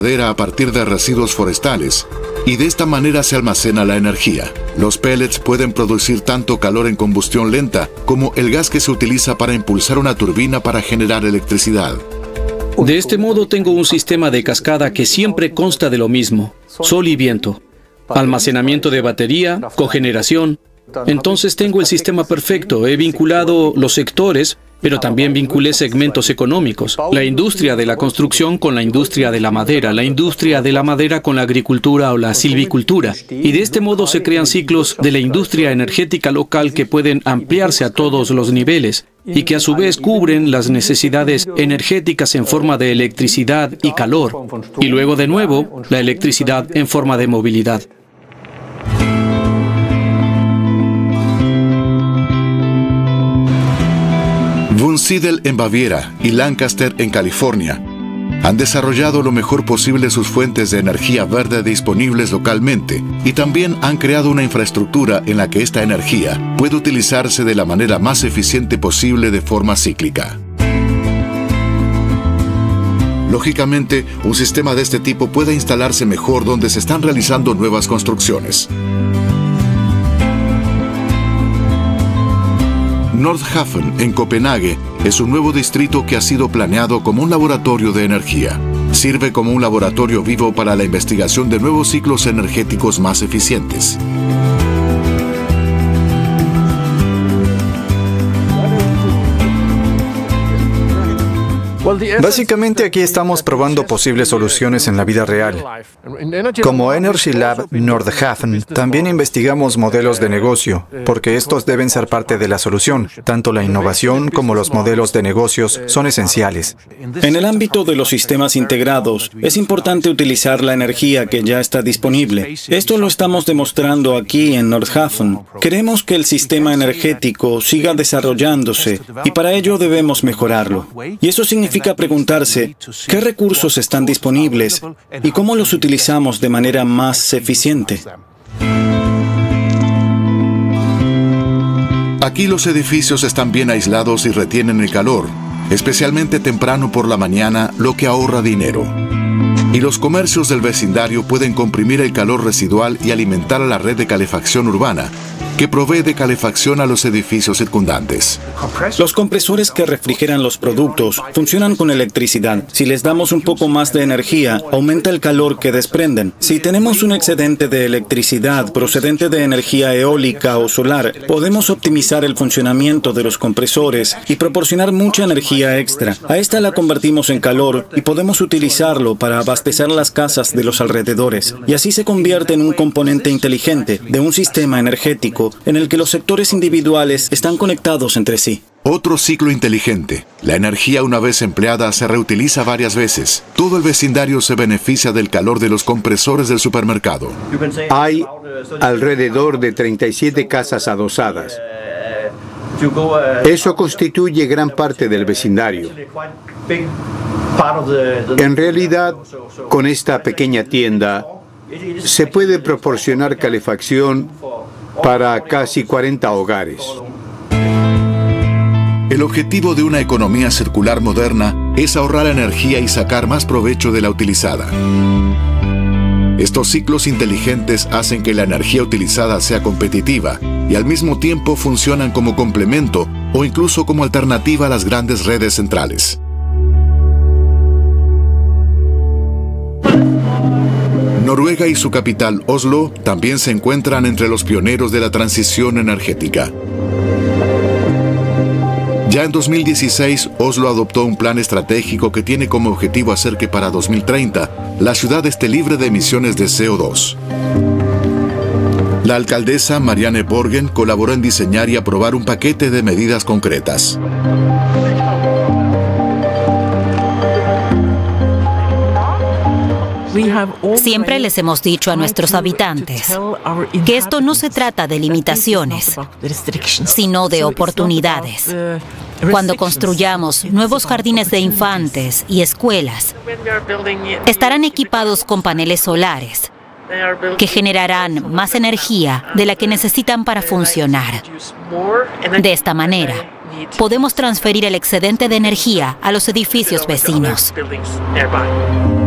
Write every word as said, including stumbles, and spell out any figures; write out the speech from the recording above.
madera a partir de residuos forestales, y de esta manera se almacena la energía. Los pellets pueden producir tanto calor en combustión lenta como el gas que se utiliza para impulsar una turbina para generar electricidad. De este modo tengo un sistema de cascada que siempre consta de lo mismo: sol y viento, almacenamiento de batería, cogeneración. Entonces tengo el sistema perfecto. He vinculado los sectores, pero también vinculé segmentos económicos. La industria de la construcción con la industria de la madera, la industria de la madera con la agricultura o la silvicultura. Y de este modo se crean ciclos de la industria energética local que pueden ampliarse a todos los niveles y que a su vez cubren las necesidades energéticas en forma de electricidad y calor. Y luego de nuevo, la electricidad en forma de movilidad. Wunsiedel en Baviera y Lancaster en California han desarrollado lo mejor posible sus fuentes de energía verde disponibles localmente y también han creado una infraestructura en la que esta energía puede utilizarse de la manera más eficiente posible de forma cíclica. Lógicamente, un sistema de este tipo puede instalarse mejor donde se están realizando nuevas construcciones. Nordhafen, en Copenhague, es un nuevo distrito que ha sido planeado como un laboratorio de energía. Sirve como un laboratorio vivo para la investigación de nuevos ciclos energéticos más eficientes. Básicamente aquí estamos probando posibles soluciones en la vida real. Como Energy Lab Nordhafen, también investigamos modelos de negocio, porque estos deben ser parte de la solución. Tanto la innovación como los modelos de negocios son esenciales. En el ámbito de los sistemas integrados, es importante utilizar la energía que ya está disponible. Esto lo estamos demostrando aquí en Nordhafen. Queremos que el sistema energético siga desarrollándose y para ello debemos mejorarlo. Y eso significa preguntarse qué recursos están disponibles y cómo los utilizamos de manera más eficiente. Aquí los edificios están bien aislados y retienen el calor, especialmente temprano por la mañana, lo que ahorra dinero. Y los comercios del vecindario pueden comprimir el calor residual y alimentar a la red de calefacción urbana, que provee de calefacción a los edificios circundantes. Los compresores que refrigeran los productos funcionan con electricidad. Si les damos un poco más de energía, aumenta el calor que desprenden. Si tenemos un excedente de electricidad procedente de energía eólica o solar, podemos optimizar el funcionamiento de los compresores y proporcionar mucha energía extra. A esta la convertimos en calor y podemos utilizarlo para abastecer las casas de los alrededores. Y así se convierte en un componente inteligente de un sistema energético en el que los sectores individuales están conectados entre sí. Otro ciclo inteligente. La energía una vez empleada se reutiliza varias veces. Todo el vecindario se beneficia del calor de los compresores del supermercado. Hay alrededor de treinta y siete casas adosadas. Eso constituye gran parte del vecindario. En realidad, con esta pequeña tienda, se puede proporcionar calefacción para casi cuarenta hogares. El objetivo de una economía circular moderna es ahorrar energía y sacar más provecho de la utilizada. Estos ciclos inteligentes hacen que la energía utilizada sea competitiva y al mismo tiempo funcionan como complemento o incluso como alternativa a las grandes redes centrales. Noruega y su capital, Oslo, también se encuentran entre los pioneros de la transición energética. Ya en dos mil dieciséis, Oslo adoptó un plan estratégico que tiene como objetivo hacer que para dos mil treinta la ciudad esté libre de emisiones de C O dos. La alcaldesa Marianne Borgen colaboró en diseñar y aprobar un paquete de medidas concretas. Siempre les hemos dicho a nuestros habitantes que esto no se trata de limitaciones, sino de oportunidades. Cuando construyamos nuevos jardines de infantes y escuelas, estarán equipados con paneles solares que generarán más energía de la que necesitan para funcionar. De esta manera, podemos transferir el excedente de energía a los edificios vecinos.